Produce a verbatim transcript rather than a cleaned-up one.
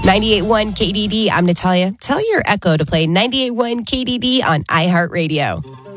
ninety-eight point one K D D, I'm Natalia. Tell your Echo to play ninety-eight point one K D D on iHeartRadio.